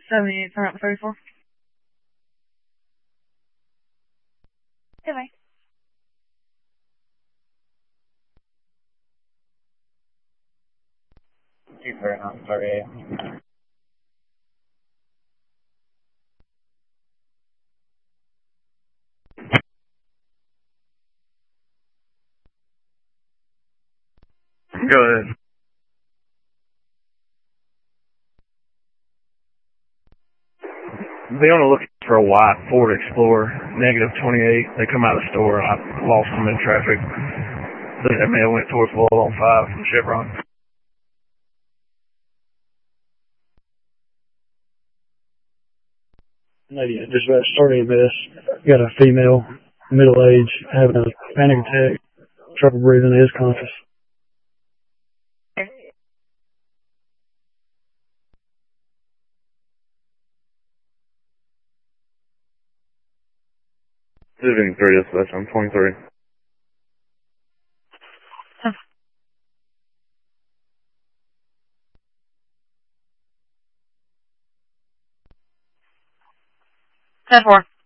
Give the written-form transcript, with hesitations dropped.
78, turn up 34. Hey, bye. Keep very not sorry. Go ahead. Be on the lookout for a white Ford Explorer, -28. They come out of the store. I lost them in traffic. I mean, I went towards Wall on 5 from Chevron. Lady, just about starting this. Got a female, middle age, having a panic attack, trouble breathing, is conscious. Living 3 dispatch, I'm 23. Ten 4.